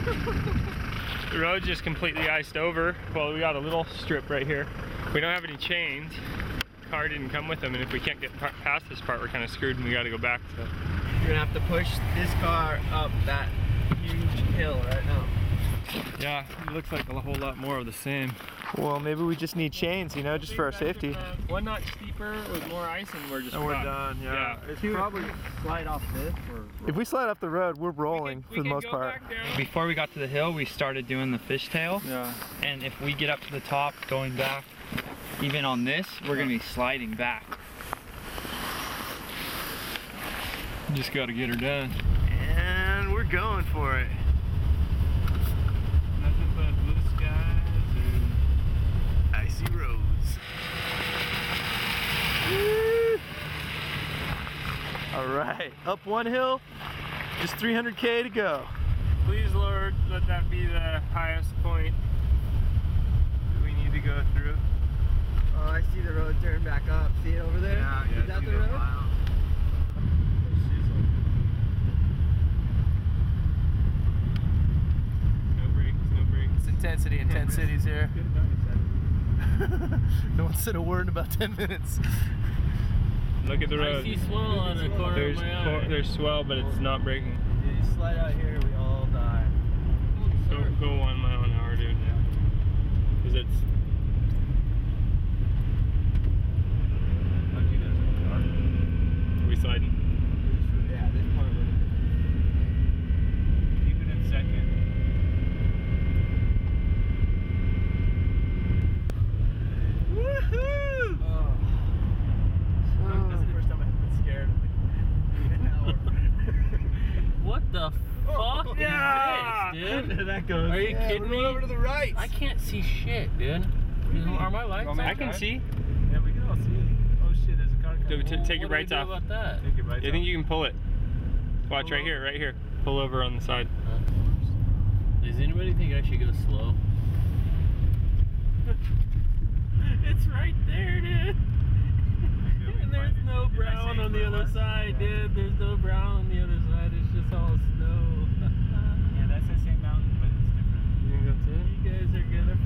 The road's just completely iced over. Well, we got a little strip right here. We don't have any chains. The car didn't come with them, and if we can't get past this part, we're kind of screwed and we got to go back. So you're gonna have to push this car up that huge hill right now. yeah, it looks like a whole lot more of the same. Well, maybe we just need chains, you know, just for our safety. One notch steeper with more ice, and we're just And we're done. Yeah. It's probably slide off this. If we slide off the road, we're rolling for the most part. Before we got to the hill, we started doing the fishtail. Yeah. And if we get up to the top, going back, even on this, we're gonna be sliding back. Just got to get her done. And we're going for it. Nothing but blue skies and Icy roads. All right, up one hill, just 300K to go. please, Lord, let that be the highest point that we need to go through. Oh, I see the road turn back up. See it over there? Yeah, is that the road? No brakes, no brakes. It's intensity in 10 cities here. No one said a word in about 10 minutes. Look at the road. I see swell on the corner of my eye. There's swell, but it's not braking. If you slide out here, we all die. Go 1 mile an hour, dude. Yeah. Because it's. Are we sliding? Yeah, this part would have been. Keep it in second. Woohoo! Oh. That's the first time I've been scared in an hour. What the fuck yeah! is this, dude? That goes. Are you kidding me? Over to the right. I can't see shit, dude. Are my lights on? I can see. Yeah, we can all see it. Oh shit, there's a car coming. Dude, take your What do we rights do off. about that? Take your rights I think you can pull it. Watch right here, right here. Pull over on the side. Does anybody think I should go slow? It's right there, dude. And there's no brown on the other side, dude. There's no brown on the other side. It's just all snow. Yeah, that's the same mountain, but it's different. You think that's it? You guys are gonna